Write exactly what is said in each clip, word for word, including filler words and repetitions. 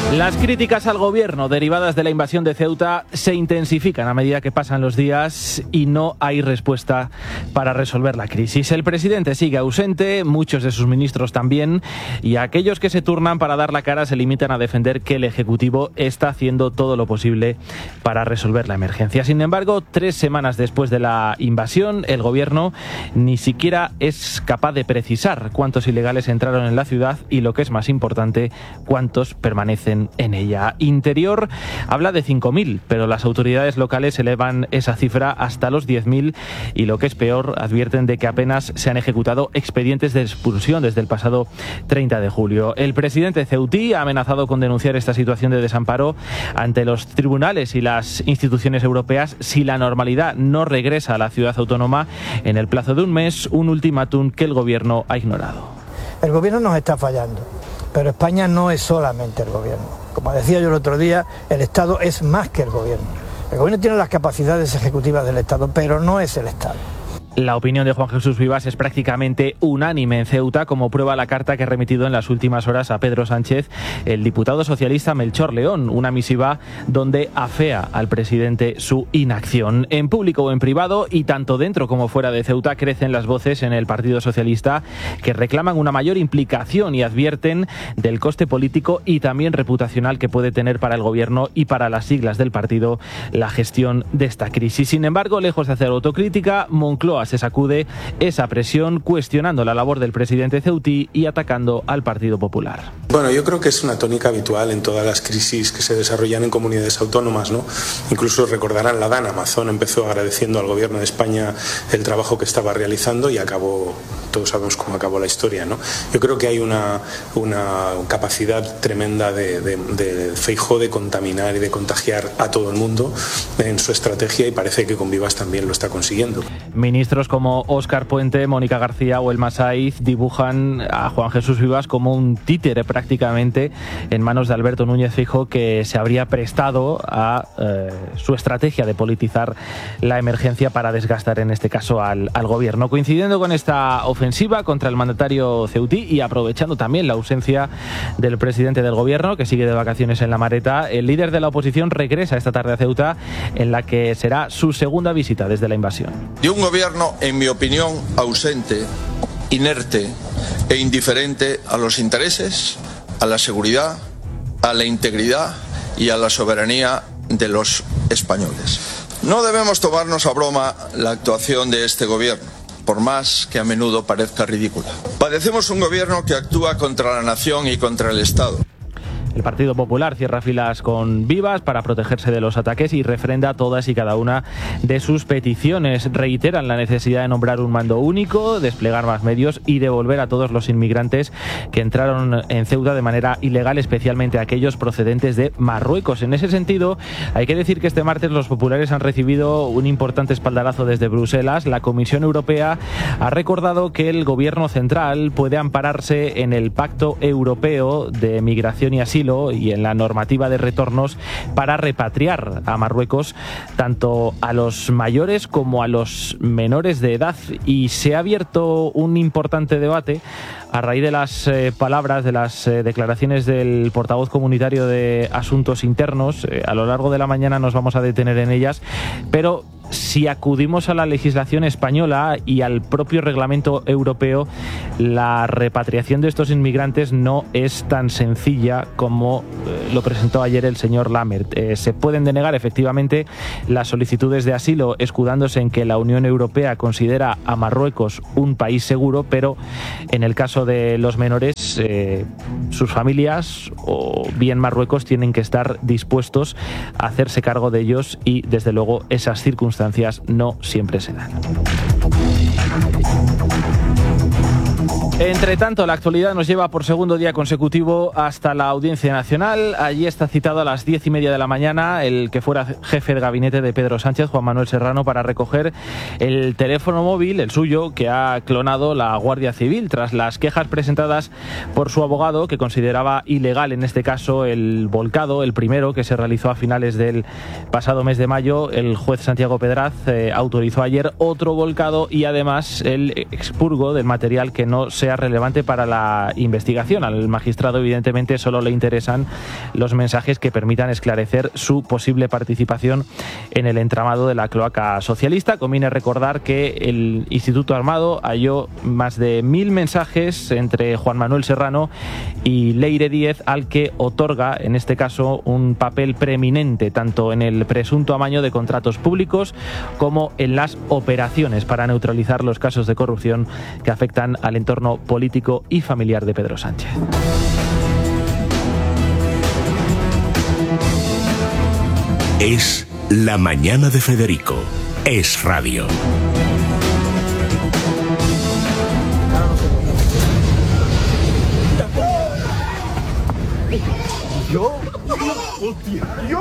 Las críticas al gobierno derivadas de la invasión de Ceuta se intensifican a medida que pasan los días y no hay respuesta para resolver la crisis. El presidente sigue ausente, muchos de sus ministros también, y aquellos que se turnan para dar la cara se limitan a defender que el Ejecutivo está haciendo todo lo posible para resolver la emergencia. Sin embargo, tres semanas después de la invasión, el gobierno ni siquiera es capaz de precisar cuántos ilegales entraron en la ciudad y, lo que es más importante, cuántos permanecen en ella. Interior habla de cinco mil, pero las autoridades locales elevan esa cifra hasta los diez mil y, lo que es peor, advierten de que apenas se han ejecutado expedientes de expulsión desde el pasado treinta de julio. El presidente ceutí ha amenazado con denunciar esta situación de desamparo ante los tribunales y las instituciones europeas si la normalidad no regresa a la ciudad autónoma en el plazo de un mes, un ultimátum que el gobierno ha ignorado. El gobierno nos está fallando. Pero España no es solamente el gobierno. Como decía yo el otro día, el Estado es más que el gobierno. El gobierno tiene las capacidades ejecutivas del Estado, pero no es el Estado. La opinión de Juan Jesús Vivas es prácticamente unánime en Ceuta, como prueba la carta que ha remitido en las últimas horas a Pedro Sánchez el diputado socialista Melchor León, una misiva donde afea al presidente su inacción. En público o en privado, y tanto dentro como fuera de Ceuta, crecen las voces en el Partido Socialista que reclaman una mayor implicación y advierten del coste político y también reputacional que puede tener para el gobierno y para las siglas del partido la gestión de esta crisis. Sin embargo, lejos de hacer autocrítica, Moncloa se sacude esa presión, cuestionando la labor del presidente ceutí y atacando al Partido Popular. Bueno, yo creo que es una tónica habitual en todas las crisis que se desarrollan en comunidades autónomas, ¿no? Incluso recordarán la DAN, Amazon empezó agradeciendo al gobierno de España el trabajo que estaba realizando y acabó, todos sabemos cómo acabó la historia, ¿no? Yo creo que hay una, una capacidad tremenda de, de, de Feijóo de contaminar y de contagiar a todo el mundo en su estrategia, y parece que con Vivas también lo está consiguiendo. Ministros como Óscar Puente, Mónica García o Elma Saiz dibujan a Juan Jesús Vivas como un títere prácticamente en manos de Alberto Núñez Feijóo, que se habría prestado a eh, su estrategia de politizar la emergencia para desgastar en este caso al, al gobierno. Coincidiendo con esta ofensiva contra el mandatario ceutí y aprovechando también la ausencia del presidente del gobierno, que sigue de vacaciones en La Mareta, el líder de la oposición regresa esta tarde a Ceuta, en la que será su segunda visita desde la invasión. De un gobierno, en mi opinión, ausente, inerte e indiferente a los intereses, a la seguridad, a la integridad y a la soberanía de los españoles. No debemos tomarnos a broma la actuación de este gobierno, por más que a menudo parezca ridícula. Padecemos un gobierno que actúa contra la nación y contra el Estado. El Partido Popular cierra filas con Vivas para protegerse de los ataques y refrenda todas y cada una de sus peticiones. Reiteran la necesidad de nombrar un mando único, desplegar más medios y devolver a todos los inmigrantes que entraron en Ceuta de manera ilegal, especialmente aquellos procedentes de Marruecos. En ese sentido, hay que decir que este martes los populares han recibido un importante espaldarazo desde Bruselas. La Comisión Europea ha recordado que el Gobierno central puede ampararse en el Pacto Europeo de Migración y Asilo y en la normativa de retornos para repatriar a Marruecos tanto a los mayores como a los menores de edad. Y se ha abierto un importante debate a raíz de las eh, palabras, de las eh, declaraciones del portavoz comunitario de Asuntos Internos. Eh, a lo largo de la mañana nos vamos a detener en ellas, pero si acudimos a la legislación española y al propio reglamento europeo, la repatriación de estos inmigrantes no es tan sencilla como eh, lo presentó ayer el señor Lammert. Eh, se pueden denegar efectivamente las solicitudes de asilo escudándose en que la Unión Europea considera a Marruecos un país seguro, pero en el caso de los menores, eh, sus familias o bien Marruecos tienen que estar dispuestos a hacerse cargo de ellos y, desde luego, esas circunstancias no siempre se dan. Entre tanto, la actualidad nos lleva por segundo día consecutivo hasta la Audiencia Nacional. Allí está citado a las diez y media de la mañana el que fuera jefe de gabinete de Pedro Sánchez, Juan Manuel Serrano, para recoger el teléfono móvil, el suyo, que ha clonado la Guardia Civil tras las quejas presentadas por su abogado, que consideraba ilegal en este caso el volcado, el primero, que se realizó a finales del pasado mes de mayo. El juez Santiago Pedraz eh, autorizó ayer otro volcado y además el expurgo del material que no se sea relevante para la investigación. Al magistrado, evidentemente, solo le interesan los mensajes que permitan esclarecer su posible participación en el entramado de la cloaca socialista. Conviene recordar que el Instituto Armado halló más de mil mensajes entre Juan Manuel Serrano y Leire Díez, al que otorga, en este caso, un papel preeminente tanto en el presunto amaño de contratos públicos como en las operaciones para neutralizar los casos de corrupción que afectan al entorno político y familiar de Pedro Sánchez. Es la mañana de Federico. Es radio. Yo, hostia, yo,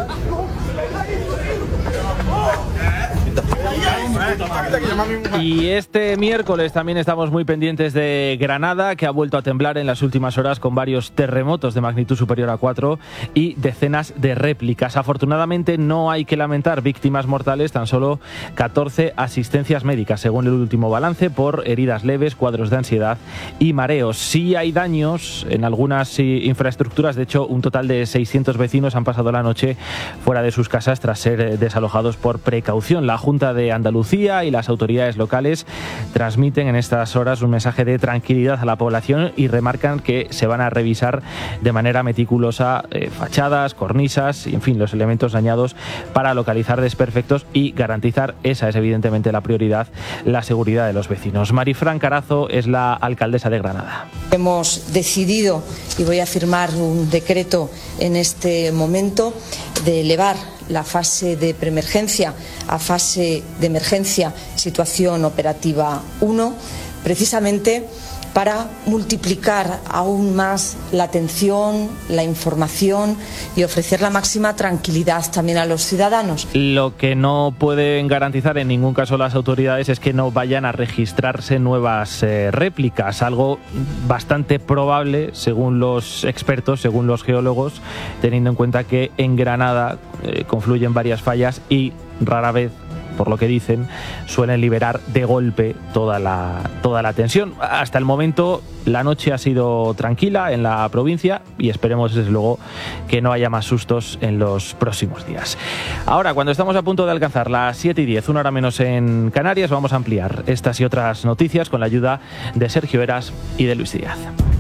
Y este miércoles también estamos muy pendientes de Granada, que ha vuelto a temblar en las últimas horas con varios terremotos de magnitud superior a cuatro y decenas de réplicas. Afortunadamente no hay que lamentar víctimas mortales, tan solo catorce asistencias médicas, según el último balance, por heridas leves, cuadros de ansiedad y mareos. Sí hay daños en algunas infraestructuras. De hecho, un total de seiscientos vecinos han pasado la noche fuera de sus casas tras ser desalojados por precaución. La Junta de Andalucía y las autoridades locales transmiten en estas horas un mensaje de tranquilidad a la población y remarcan que se van a revisar de manera meticulosa eh, fachadas, cornisas y, en fin, los elementos dañados para localizar desperfectos y garantizar, esa es evidentemente la prioridad, la seguridad de los vecinos. Marifran Carazo es la alcaldesa de Granada. Hemos decidido, y voy a firmar un decreto en este momento, de elevar la fase de preemergencia a fase de emergencia, situación operativa uno, precisamente para multiplicar aún más la atención, la información y ofrecer la máxima tranquilidad también a los ciudadanos. Lo que no pueden garantizar en ningún caso las autoridades es que no vayan a registrarse nuevas eh, réplicas, algo bastante probable según los expertos, según los geólogos, teniendo en cuenta que en Granada eh, confluyen varias fallas y rara vez, por lo que dicen, suelen liberar de golpe toda la, toda la tensión. Hasta el momento la noche ha sido tranquila en la provincia y esperemos desde luego que no haya más sustos en los próximos días. Ahora, cuando estamos a punto de alcanzar las siete y diez, una hora menos en Canarias, vamos a ampliar estas y otras noticias con la ayuda de Sergio Eras y de Luis Díaz.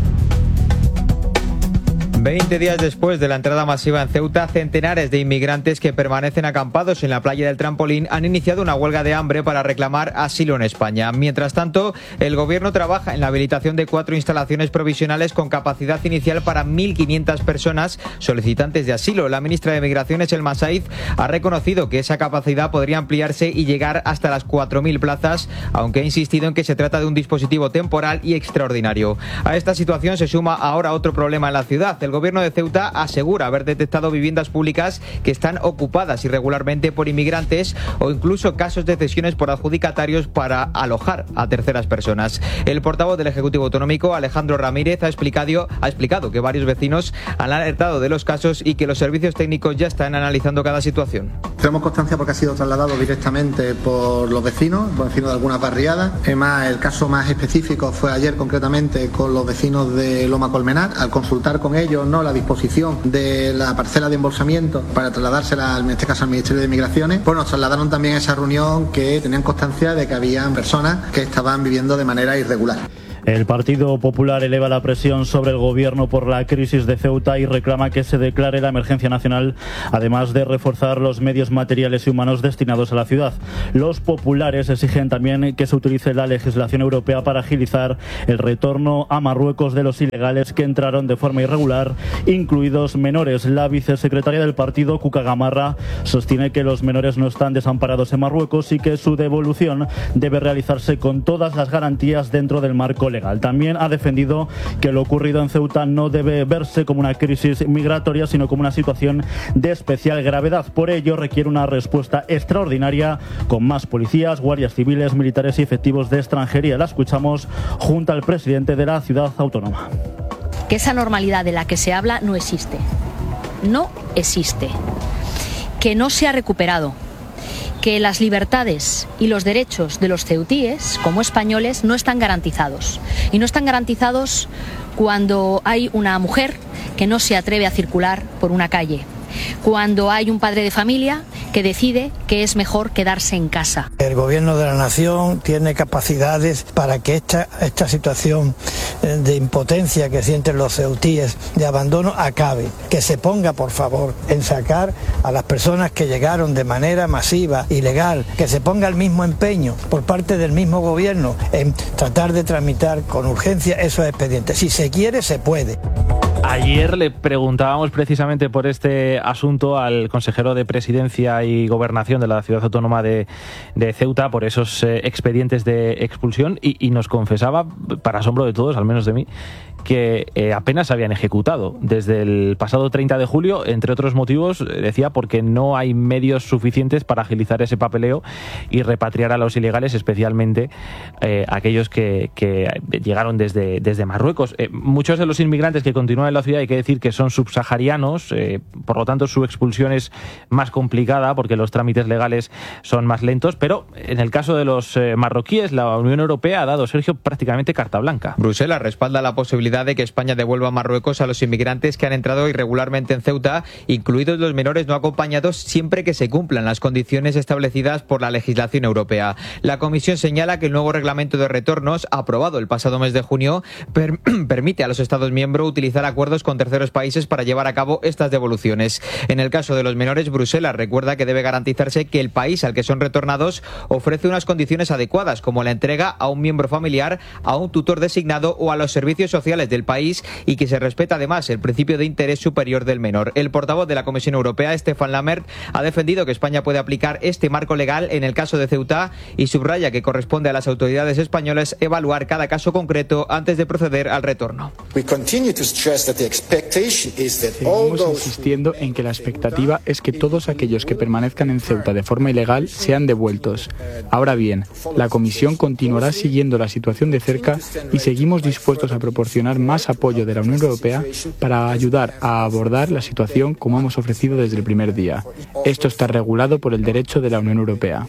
Veinte días después de la entrada masiva en Ceuta, centenares de inmigrantes que permanecen acampados en la playa del Trampolín han iniciado una huelga de hambre para reclamar asilo en España. Mientras tanto, el gobierno trabaja en la habilitación de cuatro instalaciones provisionales con capacidad inicial para mil quinientas personas solicitantes de asilo. La ministra de Migraciones, Elma Saiz, ha reconocido que esa capacidad podría ampliarse y llegar hasta las cuatro mil plazas, aunque ha insistido en que se trata de un dispositivo temporal y extraordinario. A esta situación se suma ahora otro problema en la ciudad. El gobierno de Ceuta asegura haber detectado viviendas públicas que están ocupadas irregularmente por inmigrantes o incluso casos de cesiones por adjudicatarios para alojar a terceras personas. El portavoz del Ejecutivo Autonómico, Alejandro Ramírez, ha explicado, ha explicado que varios vecinos han alertado de los casos y que los servicios técnicos ya están analizando cada situación. Tenemos constancia porque ha sido trasladado directamente por los vecinos, por vecinos de algunas barriadas. Además, el caso más específico fue ayer concretamente con los vecinos de Loma Colmenar. Al consultar con ellos no la disposición de la parcela de embolsamiento para trasladársela, en este caso al Ministerio de Migraciones, pues nos trasladaron también a esa reunión que tenían constancia de que habían personas que estaban viviendo de manera irregular. El Partido Popular eleva la presión sobre el gobierno por la crisis de Ceuta y reclama que se declare la emergencia nacional, además de reforzar los medios materiales y humanos destinados a la ciudad. Los populares exigen también que se utilice la legislación europea para agilizar el retorno a Marruecos de los ilegales que entraron de forma irregular, incluidos menores. La vicesecretaria del partido, Cuca Gamarra, sostiene que los menores no están desamparados en Marruecos y que su devolución debe realizarse con todas las garantías dentro del marco legal. También ha defendido que lo ocurrido en Ceuta no debe verse como una crisis migratoria, sino como una situación de especial gravedad. Por ello, requiere una respuesta extraordinaria con más policías, guardias civiles, militares y efectivos de extranjería. La escuchamos junto al presidente de la ciudad autónoma. Que esa normalidad de la que se habla no existe. No existe. Que no se ha recuperado. que las libertades y los derechos de los ceutíes, como españoles, no están garantizados. Y no están garantizados cuando hay una mujer que no se atreve a circular por una calle, cuando hay un padre de familia que decide que es mejor quedarse en casa. El gobierno de la nación tiene capacidades para que esta, esta situación de impotencia que sienten los ceutíes, de abandono, acabe. Que se ponga, por favor, en sacar a las personas que llegaron de manera masiva, ilegal, que se ponga el mismo empeño por parte del mismo gobierno en tratar de tramitar con urgencia esos expedientes. Si se quiere, se puede. Ayer le preguntábamos precisamente por este asunto al consejero de Presidencia y Gobernación de la Ciudad Autónoma de, de Ceuta por esos eh, expedientes de expulsión y, y nos confesaba, para asombro de todos, al menos de mí, que eh, apenas se habían ejecutado desde el pasado treinta de julio, entre otros motivos, decía, porque no hay medios suficientes para agilizar ese papeleo y repatriar a los ilegales, especialmente eh, aquellos que, que llegaron desde, desde Marruecos. Eh, muchos de los inmigrantes que continúan en la ciudad, hay que decir que son subsaharianos, eh, por lo tanto su expulsión es más complicada porque los trámites legales son más lentos, pero en el caso de los eh, marroquíes, la Unión Europea ha dado, Sergio, prácticamente carta blanca. Bruselas respalda la posibilidad de que España devuelva a Marruecos a los inmigrantes que han entrado irregularmente en Ceuta, incluidos los menores no acompañados, siempre que se cumplan las condiciones establecidas por la legislación europea. La Comisión señala que el nuevo reglamento de retornos, aprobado el pasado mes de junio, per permite a los Estados miembros utilizar acuerdos con terceros países para llevar a cabo estas devoluciones. En el caso de los menores, Bruselas recuerda que debe garantizarse que el país al que son retornados ofrece unas condiciones adecuadas, como la entrega a un miembro familiar, a un tutor designado o a los servicios sociales del país, y que se respeta además el principio de interés superior del menor. El portavoz de la Comisión Europea, Stefan Lammert, ha defendido que España puede aplicar este marco legal en el caso de Ceuta y subraya que corresponde a las autoridades españolas evaluar cada caso concreto antes de proceder al retorno. Seguimos insistiendo en que la expectativa es que todos aquellos que permanezcan en Ceuta de forma ilegal sean devueltos. Ahora bien, la Comisión continuará siguiendo la situación de cerca y seguimos dispuestos a proporcionar más apoyo de la Unión Europea para ayudar a abordar la situación como hemos ofrecido desde el primer día. Esto está regulado por el derecho de la Unión Europea.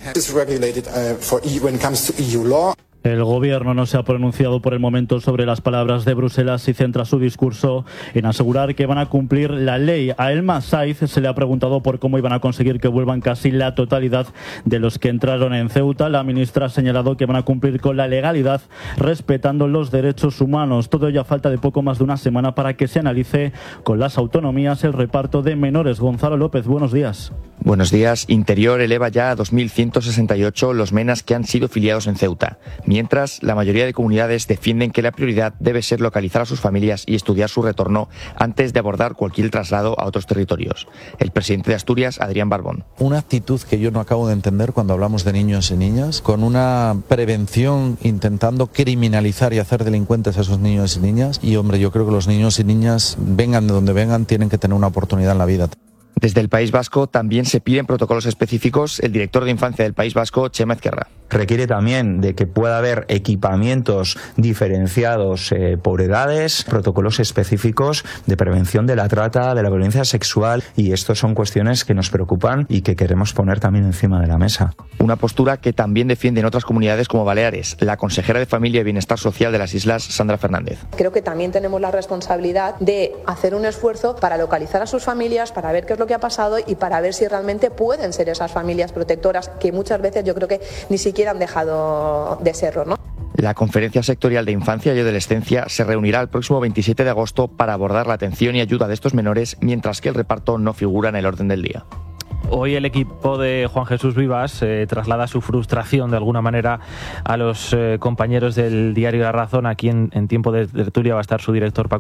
El gobierno no se ha pronunciado por el momento sobre las palabras de Bruselas y centra su discurso en asegurar que van a cumplir la ley. A Elma Saiz se le ha preguntado por cómo iban a conseguir que vuelvan casi la totalidad de los que entraron en Ceuta. La ministra ha señalado que van a cumplir con la legalidad, respetando los derechos humanos. Todo ello a falta de poco más de una semana para que se analice con las autonomías el reparto de menores. Gonzalo López, buenos días. Buenos días. Interior eleva ya a dos mil ciento sesenta y ocho los menas que han sido filiados en Ceuta. Mientras, la mayoría de comunidades defienden que la prioridad debe ser localizar a sus familias y estudiar su retorno antes de abordar cualquier traslado a otros territorios. El presidente de Asturias, Adrián Barbón. Una actitud que yo no acabo de entender cuando hablamos de niños y niñas, con una prevención intentando criminalizar y hacer delincuentes a esos niños y niñas. Y hombre, yo creo que los niños y niñas, vengan de donde vengan, tienen que tener una oportunidad en la vida. Desde el País Vasco también se piden protocolos específicos. El director de Infancia del País Vasco, Chema Ezquerra. Requiere también de que pueda haber equipamientos diferenciados eh, por edades, protocolos específicos de prevención de la trata, de la violencia sexual, y estas son cuestiones que nos preocupan y que queremos poner también encima de la mesa. Una postura que también defienden otras comunidades como Baleares. La consejera de Familia y Bienestar Social de las Islas, Sandra Fernández. Creo que también tenemos la responsabilidad de hacer un esfuerzo para localizar a sus familias, para ver qué es lo que ha pasado y para ver si realmente pueden ser esas familias protectoras que muchas veces yo creo que ni siquiera han dejado de serlo, ¿no? La Conferencia Sectorial de Infancia y Adolescencia se reunirá el próximo veintisiete de agosto para abordar la atención y ayuda de estos menores, mientras que el reparto no figura en el orden del día. Hoy el equipo de Juan Jesús Vivas eh, traslada su frustración de alguna manera a los eh, compañeros del diario La Razón. Aquí en, en tiempo de tertulia va a estar su director Paco